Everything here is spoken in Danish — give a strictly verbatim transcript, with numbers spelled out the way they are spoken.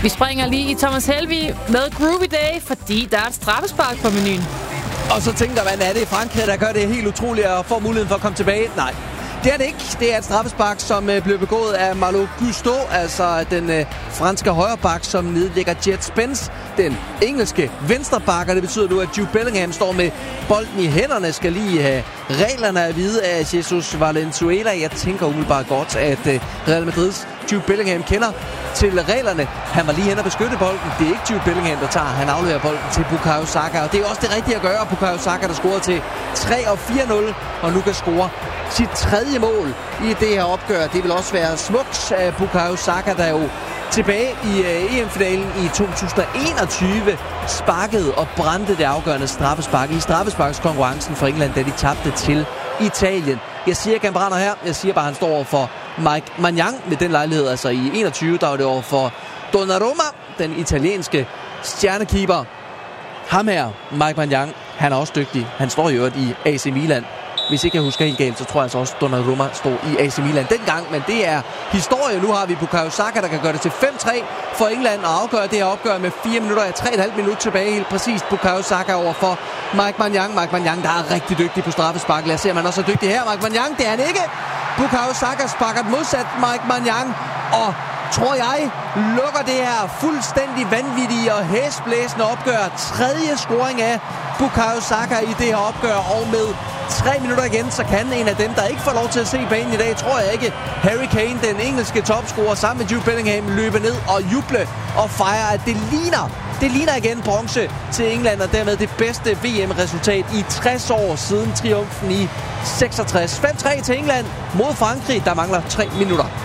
Vi springer lige i Thomas Helvig med Groovy Day, fordi der er et straffespark på menuen. Og så tænker man, er det Frankrig, der gør det helt utroligt og får muligheden for at komme tilbage? Nej. Det er det ikke. Det er et straffespark, som øh, blev begået af Malo Gusto, altså den øh, franske højreback, som nedlægger Jet Spence, den engelske venstreback. Og det betyder nu, at Jude Bellingham står med bolden i hænderne, skal lige have reglerne at vide af Jesus Valenzuela. Jeg tænker umiddelbart godt, at øh, Real Madrids Jude Bellingham kender til reglerne. Han var lige hen og beskytte bolden. Det er ikke Jude Bellingham, der tager. Han afleverer bolden til Bukayo Saka, og det er også det rigtige at gøre. Bukayo Saka, der scorede til tre og fire nul, og nu kan score sit tredje mål i det her opgør. Det vil også være smukt af Bukayo Saka, der jo tilbage i uh, E M-finalen i to tusind enogtyve sparkede og brændte det afgørende straffespark i straffesparkskonkurrencen for England, da de tabte til Italien. Jeg siger ikke, han brænder her. Jeg siger bare, han står over for Mike Maignan med den lejlighed. Altså i enogtyve, der var det over for Donnarumma, den italienske stjernekeeper. Ham her, Mike Maignan, han er også dygtig. Han står i øvrigt i A C Milan. Hvis ikke jeg husker helt galt, så tror jeg altså også, Donnarumma stod i A C Milan dengang. Men det er historie. Nu har vi Bukayo Saka, der kan gøre det til fem tre for England og afgøre det her opgør med fire minutter og tre komma fem minut tilbage. Helt præcist Bukayo Saka over for Mike Maignan. Mike Maignan, der er rigtig dygtig på straffespark. Lad os se, om han også er dygtig her. Mike Maignan, det er han ikke. Bukayo Saka sparker modsat Mike Maignan. Og tror jeg, lukker det her fuldstændig vanvittige og hæsblæsende opgør. Tredje scoring af Bukayo Saka i det her opgør, og med tre minutter igen, så kan en af dem, der ikke får lov til at se banen i dag, tror jeg ikke, Harry Kane, den engelske topscorer, sammen med Jude Bellingham, løbe ned og juble og fejre, at det ligner, det ligner igen bronze til England, og dermed det bedste V M-resultat i tres år siden triumfen i seksogtres. fem tre til England mod Frankrig, der mangler tre minutter.